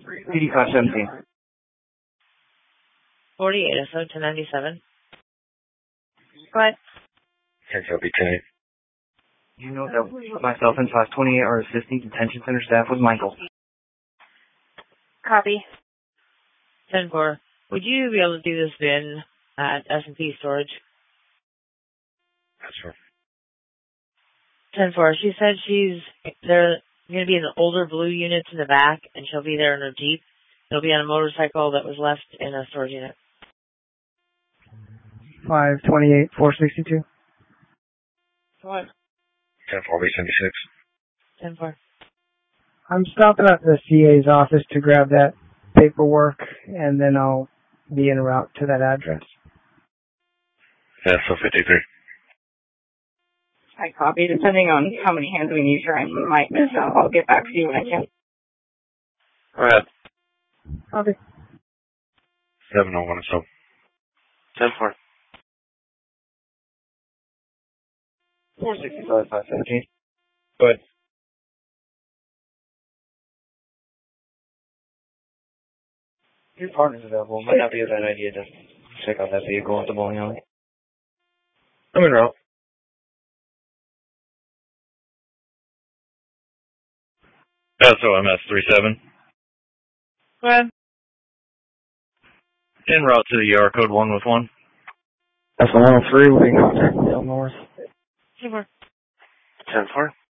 PD 517. 48, so 1097. Go ahead. Copy 10. You know that myself and 528 are assisting detention center staff with Michael. Copy. 10-4. Would you be able to do this bin at S&P storage? Yes, sir. 10-4. She said they're going to be in the older blue units in the back, and she'll be there in her Jeep. It'll be on a motorcycle that was left in a storage unit. 528, 462. What? 10-4, B76. 10-4. I'm stopping at the CA's office to grab that paperwork, and then I'll be en route to that address. Yeah, so 53. I copy. Depending on how many hands we need here, I might miss out. I'll get back to you when I can. Go ahead. Copy. 701, so. 10-4. 465, 517. Good. Your partner's available. Might not be a bad idea to check out that vehicle at the bowling alley. I'm in route. SOMS 37. Go ahead. En route to the ER code 111. That's the 103. We'll be in contact with Dale North. 10-4. 10-4.